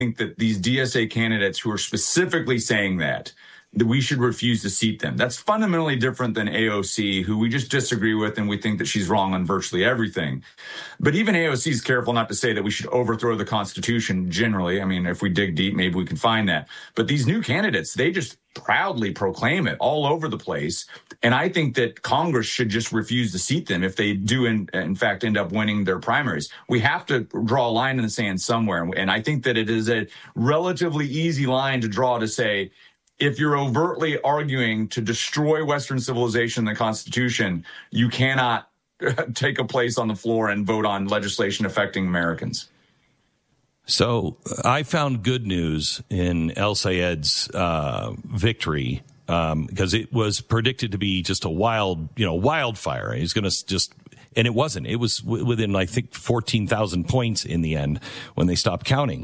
think that these DSA candidates who are specifically saying that we should refuse to seat them. That's fundamentally different than AOC, who we just disagree with, and we think that she's wrong on virtually everything. But even AOC is careful not to say that we should overthrow the Constitution generally. I mean, if we dig deep, maybe we can find that. But these new candidates, they just proudly proclaim it all over the place. And I think that Congress should just refuse to seat them if they do, in fact, end up winning their primaries. We have to draw a line in the sand somewhere. And I think that it is a relatively easy line to draw to say, if you're overtly arguing to destroy Western civilization and the Constitution, you cannot take a place on the floor and vote on legislation affecting Americans. So I found good news in El Sayed's victory because it was predicted to be just a wildfire. He's going to just, and it wasn't. It was within, I think, 14,000 points in the end when they stopped counting.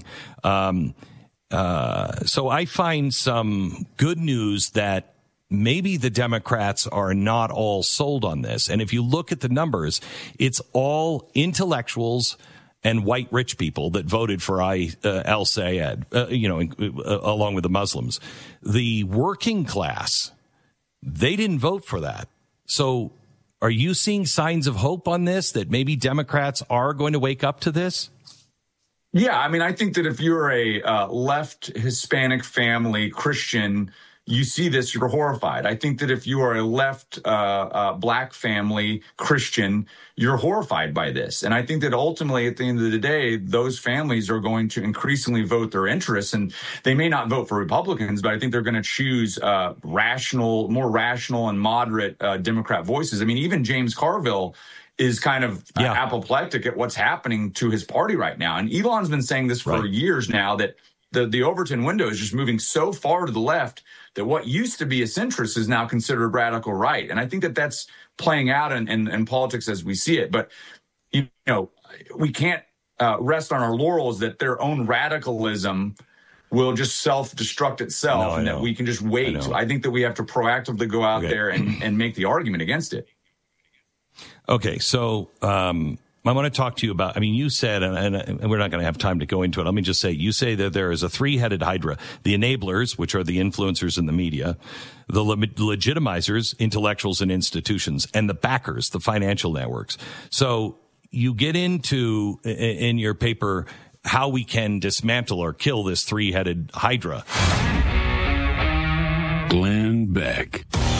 So I find some good news that maybe the Democrats are not all sold on this. And if you look at the numbers, it's all intellectuals and white rich people that voted for El Sayed, along with the Muslims. The working class, they didn't vote for that. So are you seeing signs of hope on this, that maybe Democrats are going to wake up to this? Yeah, I mean, I think that if you're a left Hispanic family Christian, you see this, you're horrified. I think that if you are a left black family Christian, you're horrified by this. And I think that ultimately, at the end of the day, those families are going to increasingly vote their interests. And they may not vote for Republicans, but I think they're going to choose more rational and moderate Democrat voices. I mean, even James Carville is kind of apoplectic at what's happening to his party right now. And Elon's been saying this for years now, that the Overton window is just moving so far to the left that what used to be a centrist is now considered radical right. And I think that that's playing out in politics as we see it. But, we can't rest on our laurels that their own radicalism will just self-destruct itself and that we can just wait. I think that we have to proactively go out there and make the argument against it. Okay, so I want to talk to you about, you said, and we're not going to have time to go into it. Let me just say, you say that there is a three-headed hydra: the enablers, which are the influencers in the media, the legitimizers, intellectuals and institutions, and the backers, the financial networks. So you get into, in your paper, how we can dismantle or kill this three-headed hydra. Glenn Beck.